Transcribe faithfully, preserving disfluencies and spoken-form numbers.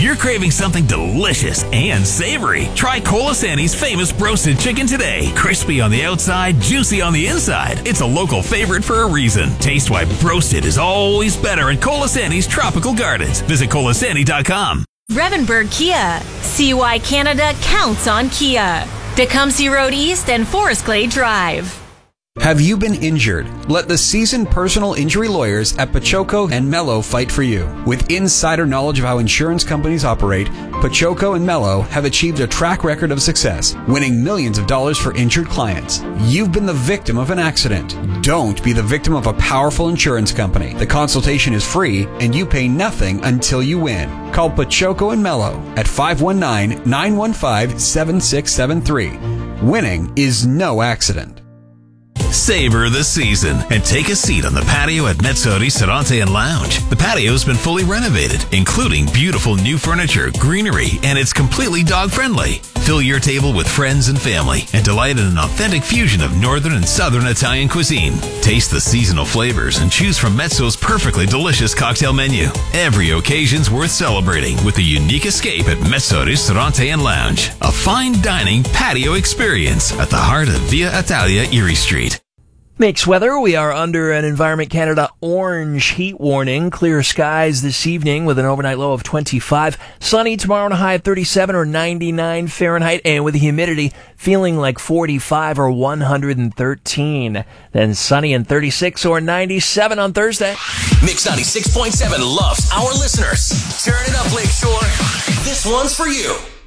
you're craving something delicious and savory, try Colasanti's famous broasted chicken today. Crispy on the outside, juicy on the inside. It's a local favorite for a reason. Taste why broasted is always better at Colasanti's Tropical Gardens. Visit colasanti dot com. Revenberg Kia. See why Canada counts on Kia. Tecumseh Road East and Forest Glade Drive. Have you been injured? Let the seasoned personal injury lawyers at Pachoco and Mello fight for you. With insider knowledge of how insurance companies operate, Pachoco and Mello have achieved a track record of success, winning millions of dollars for injured clients. You've been the victim of an accident. Don't be the victim of a powerful insurance company. The consultation is free and you pay nothing until you win. Call Pachoco and Mello at five one nine, nine one five, seven six seven three. Winning is no accident. Savor the season and take a seat on the patio at Mezzo Ristorante and Lounge. The patio's been fully renovated, including beautiful new furniture, greenery, and it's completely dog-friendly. Fill your table with friends and family and delight in an authentic fusion of northern and southern Italian cuisine. Taste the seasonal flavors and choose from Mezzo's perfectly delicious cocktail menu. Every occasion's worth celebrating with a unique escape at Mezzo Ristorante and Lounge, a fine dining patio experience at the heart of Via Italia, Erie Street. Mixed weather. We are under an Environment Canada orange heat warning. Clear skies this evening with an overnight low of twenty-five. Sunny tomorrow and a high of thirty-seven or ninety-nine Fahrenheit. And with the humidity feeling like forty-five or one hundred thirteen. Then sunny and thirty-six or ninety-seven on Thursday. Mix ninety-six point seven loves our listeners. Turn it up, Lakeshore. This one's for you.